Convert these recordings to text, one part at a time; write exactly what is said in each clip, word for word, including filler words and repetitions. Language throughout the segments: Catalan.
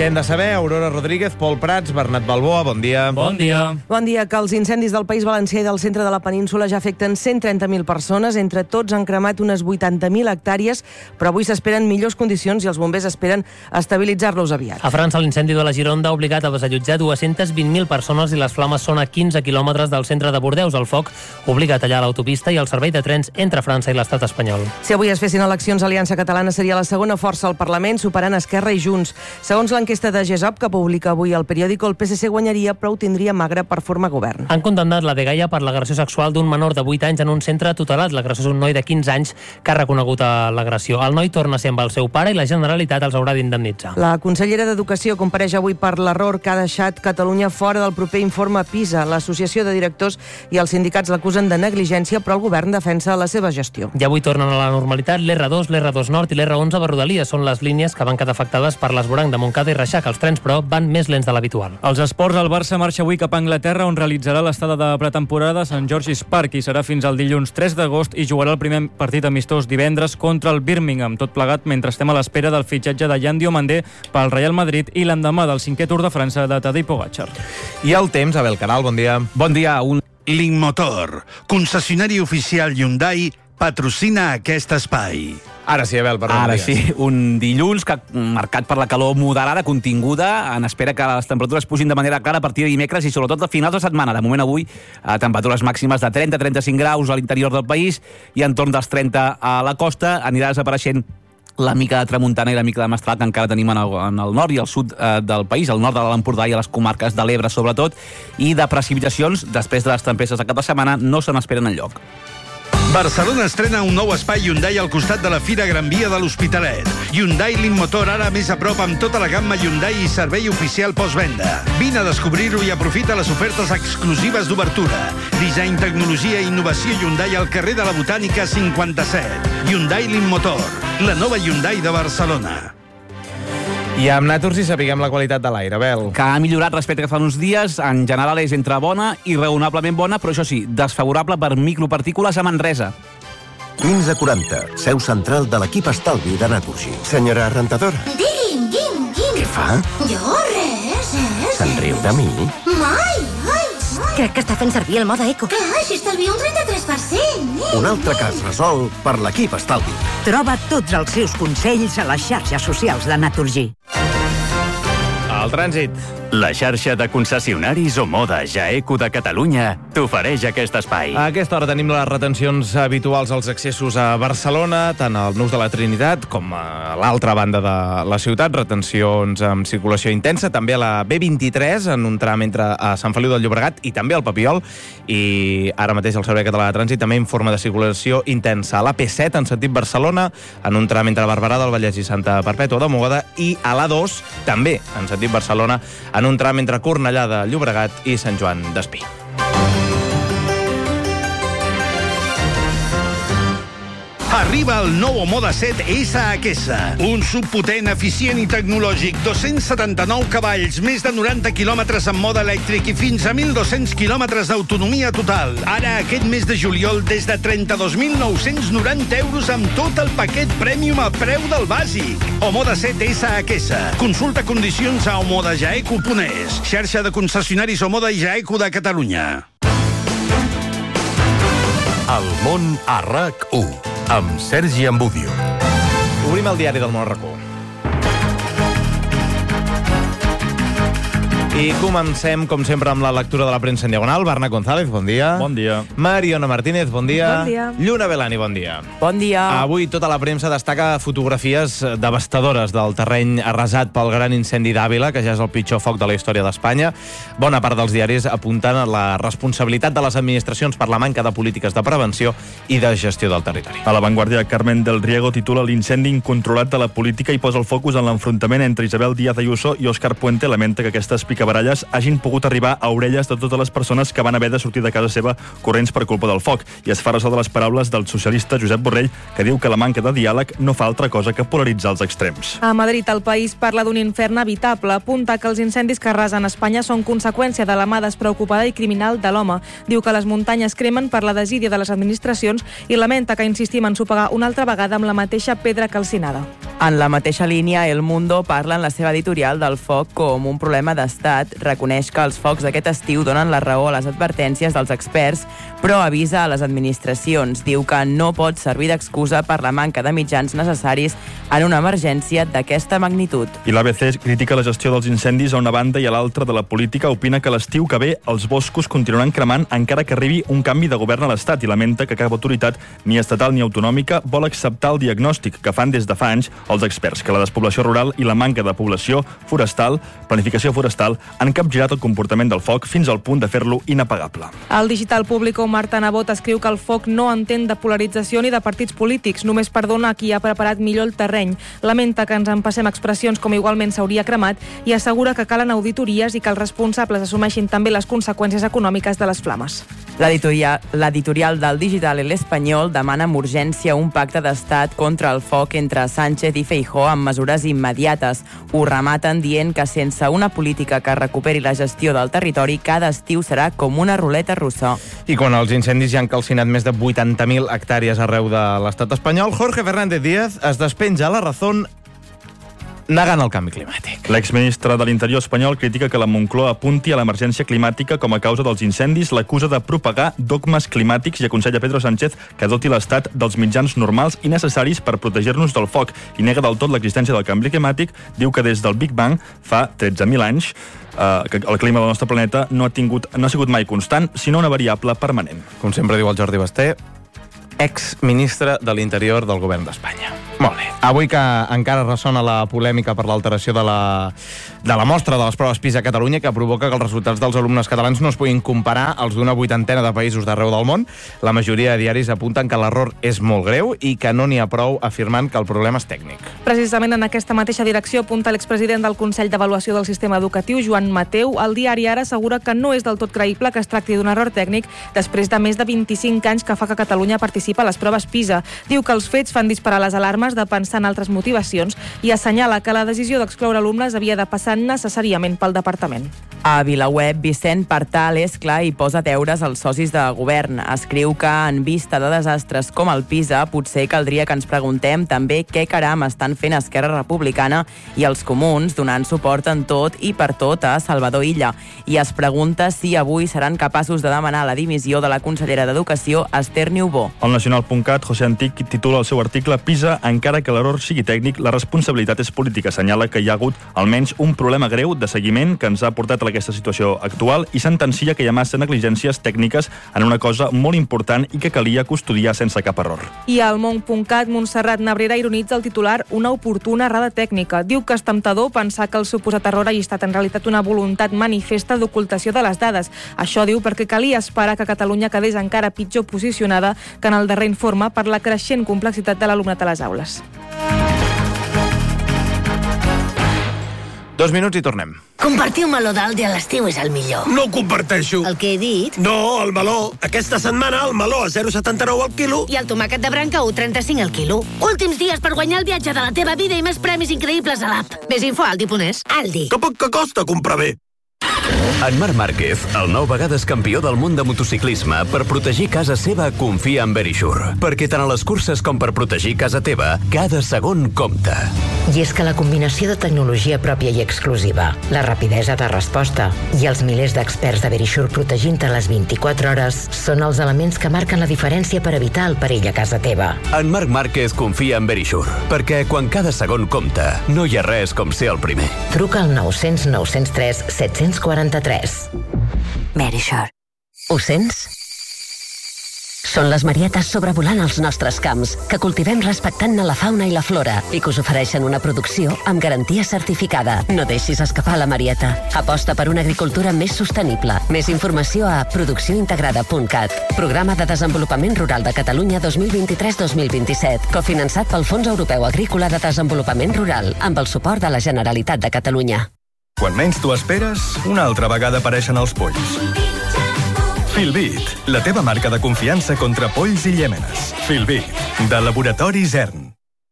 Què hem de saber? Aurora Rodríguez, Pol Prats, Bernat Balboa, bon dia. Bon dia. Bon dia, que els incendis del País Valencià i del centre de la península ja afecten cent trenta mil persones. Entre tots han cremat unes vuitanta mil hectàrees, però avui s'esperen millors condicions i els bombers esperen estabilitzar-los aviat. A França, l'incendi de la Gironda ha obligat a desallotjar dues-centes vint mil persones i les flames són a quinze quilòmetres del centre de Bordeus. El foc obliga a tallar l'autopista i el servei de trens entre França i l'estat espanyol. Si avui es fessin eleccions, Aliança Catalana seria la segona força al Parlament, superant Esquerra i Junts. Segons l'enquesta de GESOP que publica avui el periòdico, el P S C guanyaria, però ho tindria magre per formar govern. Han condemnat la dgaia per l'agressió sexual d'un menor de vuit anys en un centre tutelat. L'agressió és un noi de quinze anys que ha reconegut l'agressió. El noi torna a ser amb el seu pare i la Generalitat els haurà d'indemnitzar. La consellera d'Educació compareix avui per l'error que ha deixat Catalunya fora del proper informe PISA. L'Associació de Directors i els sindicats l'acusen de negligència, però el govern defensa la seva gestió. I avui tornen a la normalitat l'R dos, l'R dos Nord i l'R onze a Rodalies. Són les línies que van quedar afectades per l'esvoranc de Montcada i Reixac. Els trens, però, van més lents de l'habitual. Els esports, el Barça marxa avui cap a Anglaterra, on realitzarà l'estada de pretemporada a Sant George's Park i serà fins al dilluns tres d'agost i jugarà el primer partit amistós divendres contra el Birmingham. Tot plegat mentre estem a l'espera del fitxatge de Jan Diomandé pel Real Madrid i l'endemà del cinquè Tour de França de Tadej Pogačar. I el temps, Abel Caral, bon dia. Bon dia. Un Linkmotor, concessionari oficial Hyundai, patrocina aquest espai. Ara sí, Abel, per Ara sí, un dilluns que, marcat per la calor moderada, continguda, en espera que les temperatures pugin de manera clara a partir de dimecres i sobretot a finals de setmana. De moment avui, a temperatures màximes de trenta a trenta-cinc graus a l'interior del país i entorn dels trenta a la costa. Anirà desapareixent la mica de tramuntana i la mica de mestral que encara tenim en el, en el nord i el sud eh, del país, al nord de l'Empordà i a les comarques de l'Ebre sobretot, i de precipitacions després de les tempestes de cap de setmana no se n'esperen enlloc. Barcelona estrena un nou espai Hyundai al costat de la Fira Gran Via de l'Hospitalet. Hyundai Linkmotor, ara més a prop amb tota la gamma Hyundai i servei oficial postvenda. Vine a descobrir-ho i aprofita les ofertes exclusives d'obertura. Disseny, tecnologia i innovació Hyundai al carrer de la Botànica cinquanta-set. Hyundai Linkmotor, la nova Hyundai de Barcelona. I amb Natur si sapiguem la qualitat de l'aire, Abel. Que ha millorat respecte a fa uns dies, en general és entre bona i raonablement bona, però això sí, desfavorable per micropartícules a Manresa. quinze quaranta, seu central de l'equip estalvi de Naturgy. Senyora rentadora. Digui'm, guim, guim. Què fa? Jo res, eh? Se'n riu de mi? Mai, ai. Crec que està fent servir el mode eco. Clar, així estalvia un trenta-tres per cent. Eh? Un altre cas resolt per l'equip estalvi. Troba tots els seus consells a les xarxes socials de Naturgy. El trànsit. La xarxa de concessionaris Omoda Jaeco de Catalunya t'ofereix aquest espai. A aquesta hora tenim les retencions habituals als accessos a Barcelona, tant al Nus de la Trinitat com a l'altra banda de la ciutat, retencions amb circulació intensa, també a la B vint-i-tres, en un tram entre a Sant Feliu del Llobregat i també al Papiol, i ara mateix el Servei Català de Trànsit també informa de circulació intensa a l'A P set en sentit Barcelona, en un tram entre Barberà del Vallès i Santa Perpètua de Mogoda, i a l'A dos, també en sentit Barcelona, en un tram entre Cornellà de Llobregat i Sant Joan d'Espí. Arriba el nou Omoda set S H S, un subpotent, eficient i tecnològic, dos-cents setanta-nou cavalls, més de noranta quilòmetres en mode elèctric i fins a mil dos-cents quilòmetres d'autonomia total. Ara, aquest mes de juliol, des de trenta-dos mil nou-cents noranta euros amb tot el paquet Premium a preu del bàsic. Omoda set S H S. Consulta condicions a omoda jaeco punt es, xarxa de concessionaris Omoda i Jaeco de Catalunya. El món a RAC u, amb Sergi Ambudio. Obrim el diari del Món RAC u. I comencem, com sempre, amb la lectura de la premsa en diagonal. Barna González, bon dia. Bon dia. Mariona Martínez, bon dia. Bon dia. Lluna Belani, bon dia. Bon dia. Avui tota la premsa destaca fotografies devastadores del terreny arrasat pel gran incendi d'Àvila, que ja és el pitjor foc de la història d'Espanya. Bona part dels diaris apunten a la responsabilitat de les administracions per la manca de polítiques de prevenció i de gestió del territori. A La Vanguardia, Carmen del Riego titula l'incendi incontrolat de la política i posa el focus en l'enfrontament entre Isabel Díaz Ayuso i Òscar Puente. Lamenta que aquesta picabaralla baralles hagin pogut arribar a orelles de totes les persones que van haver de sortir de casa seva corrents per culpa del foc. I es fa ressò de les paraules del socialista Josep Borrell, que diu que la manca de diàleg no fa altra cosa que polaritzar els extrems. A Madrid, el País parla d'un infern evitable. Apunta que els incendis que arrasen Espanya són conseqüència de la mà despreocupada i criminal de l'home. Diu que les muntanyes cremen per la desídia de les administracions i lamenta que insistim en sopegar una altra vegada amb la mateixa pedra calcinada. En la mateixa línia, El Mundo parla en la seva editorial del foc com un problema d'estat. Reconeix que els focs d'aquest estiu donen la raó a les advertències dels experts, però avisa a les administracions. Diu que no pot servir d'excusa per la manca de mitjans necessaris en una emergència d'aquesta magnitud. I l'A B C critica la gestió dels incendis a una banda i a l'altra de la política. Opina que l'estiu que ve els boscos continuaran cremant encara que arribi un canvi de govern a l'Estat i lamenta que cap autoritat, ni estatal ni autonòmica, vol acceptar el diagnòstic que fan des de fa anys els experts, que la despoblació rural i la manca de població forestal, planificació forestal, han capgirat el comportament del foc fins al punt de fer-lo inapagable. El digital Público Marta Nebot escriu que el foc no entén de polarització ni de partits polítics, només perdona a qui ha preparat millor el terreny. Lamenta que ens empassem expressions com igualment s'hauria cremat i assegura que calen auditories i que els responsables assumeixin també les conseqüències econòmiques de les flames. L'editorial del digital El Espanyol demana amb urgència un pacte d'estat contra el foc entre Sánchez i Feijóo amb mesures immediates. Ho rematen dient que sense una política que recuperi la gestió del territori, cada estiu serà com una ruleta russa. I quan els incendis ja han calcinat més de vuitanta mil hectàrees arreu de l'estat espanyol, Jorge Fernández Díaz es despenja a La Razón negant el canvi climàtic. L'exministre de l'Interior espanyol critica que la Moncloa apunti a l'emergència climàtica com a causa dels incendis, l'acusa de propagar dogmes climàtics i aconsella a Pedro Sánchez que doti l'Estat dels mitjans normals i necessaris per protegir-nos del foc i nega del tot l'existència del canvi climàtic. Diu que des del Big Bang, fa tretze mil anys, eh, que el clima del nostre planeta no ha, tingut, no ha sigut mai constant, sinó una variable permanent. Com sempre diu el Jordi Basté, exministre de l'Interior del govern d'Espanya. Molt bé. Avui que encara ressona la polèmica per l'alteració de la, de la mostra de les proves PISA a Catalunya, que provoca que els resultats dels alumnes catalans no es puguin comparar als d'una vuitantena de països d'arreu del món. La majoria de diaris apunten que l'error és molt greu i que no n'hi ha prou afirmant que el problema és tècnic. Precisament en aquesta mateixa direcció apunta l'expresident del Consell d'Avaluació del Sistema Educatiu, Joan Mateu. El diari Ara assegura que no és del tot creïble que es tracti d'un error tècnic després de més de vint-i-cinc anys que fa que Catalunya participa a les proves PISA. Diu que els fets fan disparar les alarmes de pensar en altres motivacions i assenyala que la decisió d'excloure alumnes havia de passar necessàriament pel departament. A VilaWeb, Vicent Partal és clar i posa deures als socis de govern. Escriu que, en vista de desastres com el PISA, potser caldria que ens preguntem també què caram estan fent Esquerra Republicana i els comuns donant suport en tot i per tot a Salvador Illa. I es pregunta si avui seran capaços de demanar la dimissió de la consellera d'Educació, Esther Niubó. El nacional punt cat, José Antic, titula el seu article PISA, encara que l'error sigui tècnic, la responsabilitat és política. Assenyala que hi ha hagut almenys un problema greu de seguiment que ens ha portat a aquesta situació actual i sentencia que hi ha massa negligències tècniques en una cosa molt important i que calia custodiar sense cap error. I al món punt cat, Montserrat Nebrera ironitza el titular una oportuna errada tècnica. Diu que és temptador pensar que el suposat error hagi estat en realitat una voluntat manifesta d'ocultació de les dades. Això diu perquè calia esperar que Catalunya quedés encara pitjor posicionada que en el darrer informe per la creixent complexitat de l'alumnat a les aules. Dos minuts i tornem. Compartir un meló d'Aldi a l'estiu és el millor. No ho comparteixo. El que he dit? No, el meló. Aquesta setmana el meló a zero coma setanta-nou al quilo. I el tomàquet de branca a u coma trenta-cinc al quilo. Últims dies per guanyar el viatge de la teva vida i més premis increïbles a l'app. Més info a Aldi punt es. Aldi. Que poc que costa comprar bé. En Marc Márquez, el nou vegades campió del món de motociclisme, per protegir casa seva confia en Verisure. Perquè tant a les curses com per protegir casa teva, cada segon compta. I és que la combinació de tecnologia pròpia i exclusiva, la rapidesa de resposta i els milers d'experts de Verisure protegint-te les vint-i-quatre hores són els elements que marquen la diferència per evitar el perill a casa teva. En Marc Márquez confia en Verisure, perquè quan cada segon compta, no hi ha res com ser el primer. Truca al nou cents nou cents tres set cents quaranta-tres. Verisure. Ho sents? Són les marietes sobrevolant els nostres camps, que cultivem respectant-ne la fauna i la flora i que us ofereixen una producció amb garantia certificada. No deixis escapar la marieta. Aposta per una agricultura més sostenible. Més informació a producció integrada punt cat. Programa de Desenvolupament Rural de Catalunya dos mil vint-i-tres dos mil vint-i-set, cofinançat pel Fons Europeu Agrícola de Desenvolupament Rural, amb el suport de la Generalitat de Catalunya. Quan menys t'ho esperes, una altra vegada apareixen els polls. Filbit, la teva marca de confiança contra polls i llèmenes. Filbit, de Laboratori Zern.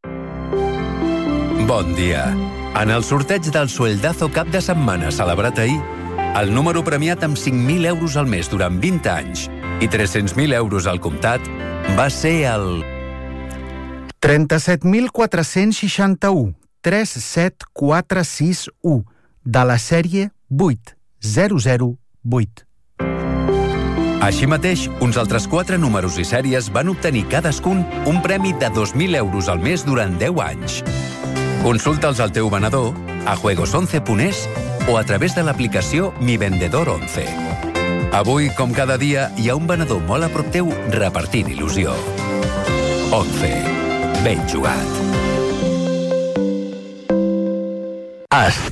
Bon dia. En el sorteig del Sueldazo cap de setmana celebrat ahir, el número premiat amb cinc mil euros al mes durant vint anys i tres-cents mil euros al comptat va ser el... trenta-set mil quatre-cents seixanta-u, tres set quatre sis u, de la sèrie vuit zero zero vuit. Així mateix, uns altres quatre números i sèries van obtenir cadascun un premi de dos mil euros al mes durant deu anys. Consulta'ls al teu venedor, a juegos once punt es o a través de l'aplicació Mi Vendedor once. Avui, com cada dia, hi ha un venedor molt a prop teu repartint il·lusió. once. Ben jugat. Has